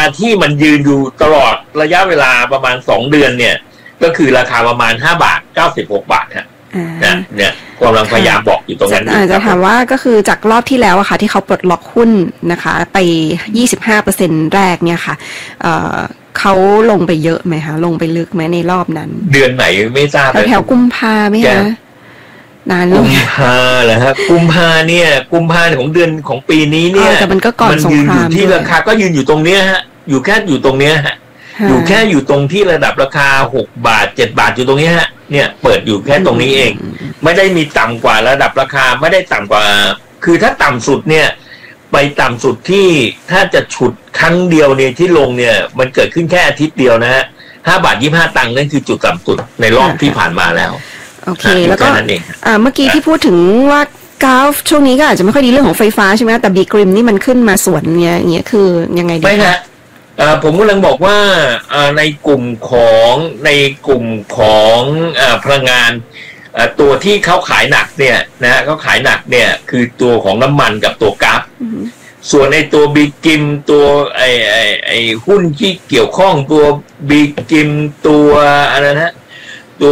ที่มันยืนอยู่ตลอดระยะเวลาประมาณ2 เดือนเนี่ยก็คือราคาประมาณ5.96 บาทฮะเนี่ยกำลังพยายามบอกอยู่ตรงนั้นจะถามว่าก็คือจากรอบที่แล้วอะค่ะที่เขาปลดล็อกหุ้นนะคะไป 25% แรกเนี่ยค่ะเขาลงไปเยอะไหมคะลงไปลึกไหมในรอบนั้นเดือนไหนไม่ทราบแถวกุมภาไหมคะนานกุมภาเหรอครับกุมภาเนี่ยกุมภาของเดือนของปีนี้เนี่ยแต่มันก็ก่อนสงครามที่ราคาก็ยืนอยู่ตรงเนี้ยฮะอยู่แค่อยู่ตรงเนี้ยฮะอยู่แค่อยู่ตรงที่ระดับราคา6 บาท7 บาทอยู่ตรงนี้ฮะเนี่ยเปิดอยู่แค่ตรงนี้เองไม่ได้มีต่ำกว่าระดับราคาไม่ได้ต่ำกว่าคือถ้าต่ำสุดเนี่ยไปต่ำสุดที่ถ้าจะฉุดครั้งเดียวเนี่ยที่ลงเนี่ยมันเกิดขึ้นแค่อาทิตย์เดียวนะฮะ5.25 นั่นคือจุดต่ำสุดในรอบที่ผ่านมาแล้วโอเคแล้วก็เมื่อกี้ที่พูดถึงว่ากราฟช่วงนี้ก็อาจจะไม่ค่อยดีเรื่องของไฟฟ้าใช่ไหมแต่บีกริมนี่มันขึ้นมาสวนเนี่ยอย่างเงี้ยคือยังไงดีไม่ฮะผมกำลังบอกว่าในกลุ่มของพลังงานตัวที่เขาขายหนักเนี่ยนะฮะเขาขายหนักเนี่ยคือตัวของน้ำมันกับตัวก๊าซส่วนในตัวบีกิมตัวไอหุ้นที่เกี่ยวข้องตัวบีกิมตัวอะไรนะตัว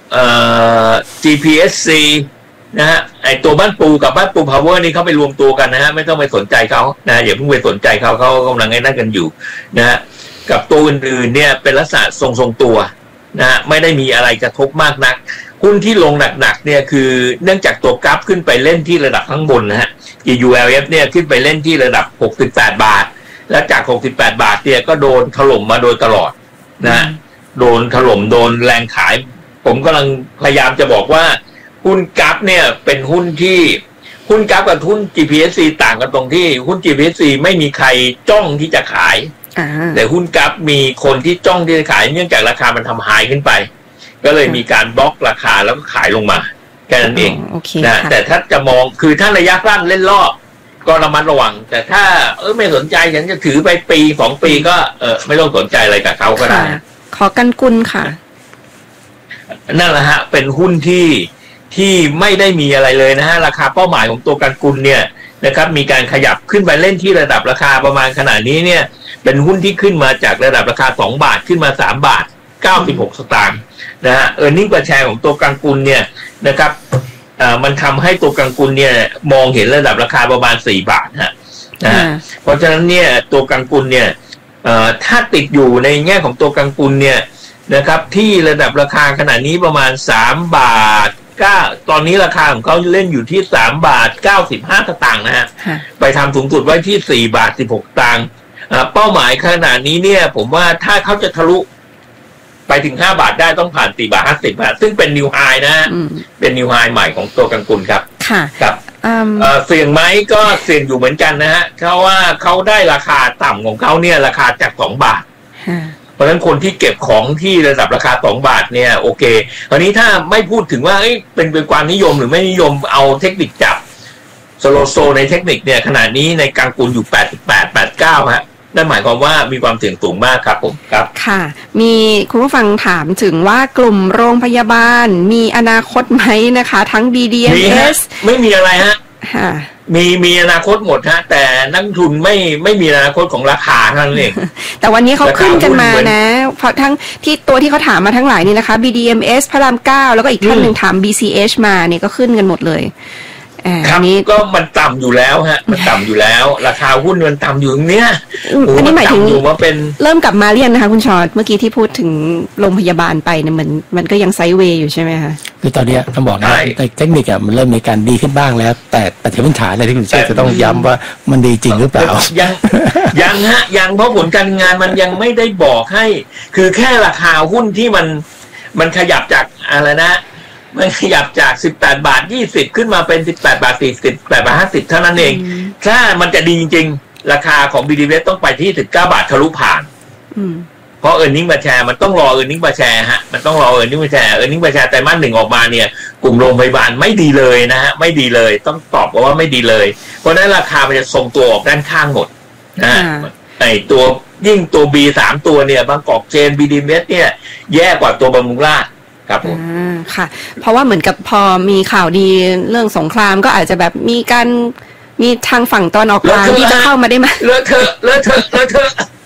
GPSC นะฮะไอตัวบ้านปูกับบ้านปูพาวเวอร์นี่เขาไปรวมตัวกันนะฮะไม่ต้องไปสนใจเขานะอย่าเพิ่งไปสนใจเขากำลังไอ้นั่นกันอยู่นะฮะกับตัวอื่นๆเนี่ยเป็นลักษณะทรงตัวนะฮะไม่ได้มีอะไรกระทบมากนักหุ้นที่ลงหนักๆเนี่ยคือเนื่องจากตัวกราฟขึ้นไปเล่นที่ระดับข้างบนนะฮะ ULF เนี่ยขึ้นไปเล่นที่ระดับ68 บาทแล้วจาก68 บาทเนี่ยก็โดนถล่มมาโดยตลอดนะโดนถล่มโดนแรงขายผมกำลังพยายามจะบอกว่าหุ้นกราฟเนี่ยเป็นหุ้นกราฟกับหุ้น GPSC ต่างกันตรงที่หุ้น GPSC ไม่มีใครจ้องที่จะขายแต่หุ้นกราฟมีคนที่จ้องที่จะขายเนื่องจากราคามันทำไฮขึ้นไปก็เลยมีการบล็อกราคาแล้วก็ขายลงมาแค่นั้นเองนะแต่ถ้าจะมองคือถ้าระยะสั้นเล่นรอบก็ระมัดระวังแต่ถ้าไม่สนใจฉันจะถือไปปี2 ปีก็ไม่ต้องสนใจอะไรกับเขาก็ได้ขอกันกุลค่ะนั่นแหละฮะเป็นหุ้นที่ไม่ได้มีอะไรเลยนะฮะราคาเป้าหมายของตัวกันกุลเนี่ยนะครับมีการขยับขึ้นไปเล่นที่ระดับราคาประมาณขนาดนี้เนี่ยเป็นหุ้นที่ขึ้นมาจากระดับราคา2 บาทขึ้นมา3.96 สตางค์นะฮะearning per shareของตัวกันกุลเนี่ยนะครับมันทำให้ตัวกันกุลเนี่ยมองเห็นระดับราคาประมาณ4 บาทฮะเพราะฉะนั้นเนี่ยตัวกันกุลเนี่ยถ้าติดอยู่ในแง่ของตัวกันกุลเนี่ยนะครับที่ระดับราคาขณะนี้ประมาณ3 บาทตอนนี้ราคาของเขาเล่นอยู่ที่3.95 สตางค์นะฮะไปทำสูงสุดไว้ที่4.16 สตางค์เป้าหมายขนาดนี้เนี่ยผมว่าถ้าเขาจะทะลุไปถึง5 บาทได้ต้องผ่าน4.50 ซึ่งเป็นนิวไฮนะเป็นนิวไฮใหม่ของตัวกันกุลครับค่ะครับเสี่ยงไหมก็เสี่ยงอยู่เหมือนกันนะฮะเพราะว่าเขาได้ราคาต่ำของเขาเนี่ยราคาจาก2 บาทเพราะฉะนั้นคนที่เก็บของที่ระดับราคา2 บาทเนี่ยโอเคคราวนี้ถ้าไม่พูดถึงว่าเป็นความนิยมหรือไม่นิยมเอาเทคนิคจับสโลโซในเทคนิคเนี่ยขณะนี้ในกลางกุลอยู่88-89ฮะนั่นหมายความว่ามีความเสี่ยงสูงมากครับผมครับค่ะมีคุณผู้ฟังถามถึงว่ากลุ่มโรงพยาบาลมีอนาคตไหมนะคะทั้ง BDMs ไม่มีอะไรฮะมีอนาคตหมดฮะแต่นักทุนไม่มีอนาคตของราคาเท่านั้นเองแต่วันนี้เขาขึ้นกันมานะเพราะทั้งที่ตัวที่เขาถามมาทั้งหลายนี่นะคะ BDMs พระราม 9แล้วก็อีกท่านหนึ่งถาม BCH มาเนี่ยก็ขึ้นกันหมดเลยครับนี้ก็มันต่ำอยู่แล้วฮะมันต่ำอยู่แล้วราคาหุ้นมันต่ำอยู่ตรงเนี้ยอันนี้หมายถึงว่าเป็นเริ่มกลับมาเรียนนะคะคุณชอตเมื่อกี้ที่พูดถึงโรงพยาบาลไปเนี่ยมันก็ยังไซด์เวย์อยู่ใช่ไหมคะคือตอนนี้ต้องบอกนะในเทคนิคมันเริ่มมีการดีขึ้นบ้างแล้วแต่ที่พื้นฐานในที่คุณเชื่อจะต้องย้ำว่ามันดีจริงหรือเปล่ายังฮะยังเพราะผลการงานมันยังไม่ได้บอกให้คือแค่ราคาหุ้นที่มันขยับจากอะไรนะมันขยับจาก18.20 ขึ้นมาเป็น18.40 18.50 เท่านั้นเองถ้ามันจะดีจริงๆราคาของ BDMs ต้องไปที่19 บาททะลุผ่านเพราะ earning per share มันต้องรอ earning per share ฮะมันต้องรอ earning per share ไตรมาส 1ออกมาเนี่ยกลุ่มโรงพยาบาลไม่ดีเลยนะฮะไม่ดีเลยต้องตอบว่าไม่ดีเลยเพราะนั้นราคามันจะทรงตัวออกด้านข้างหมดนะไอตัวยิ่งตัว B 3 ตัวเนี่ยบางกอกเชน BDMs เนี่ยแย่กว่าตัวบำรุงราษฎร์ครับผมค่ะเพราะว่าเหมือนกับพอมีข่าวดีเรื่องสงครามก็อาจจะแบบมีทางฝั่งตอนออกกลางที่จะเข้ามาได้ไหมเลอะเทอะ